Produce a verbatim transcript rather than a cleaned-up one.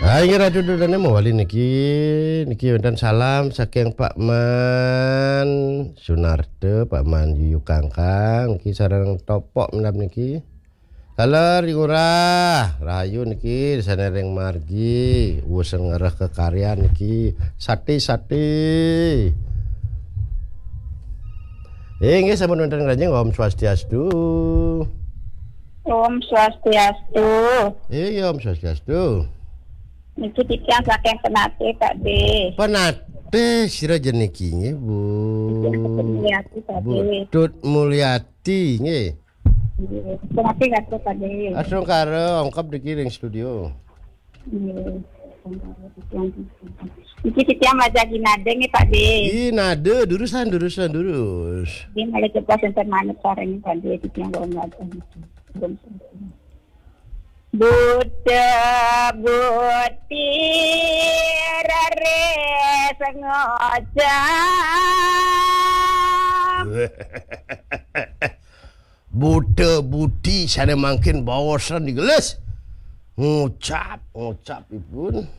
Hai radio dodane mawali niki niki wonten salam saking Pak Man Sunarto, Pak Man Yuyu Kangkang niki sareng topok menap niki. Kaler ngurah rahayu niki desane ring margi wuseng ngereh kekaryan niki sati-sati. Eh nggih sampun wonten rajeng Om Swastiastu. Om Swastiastu. Eh Om Swastiastu. Niki titiang saking Penate Pak D. Penate sira jeniki nggih Bu. Mulyati Pak D. Bu Tut Mulyati nggih. Penate karo Pak D. Asung karo ongkap dikiring studio. Nggih. Niki titiang majagi nade nggih Pak D. Ih nade durusan durusan durus. Ini malah cepat enten manut sareng Pak D titiang ngomong. Buddha buti rare sengojam. Buddha budi sana mangkin bawasan digeles. Ngucap ngucap ibun.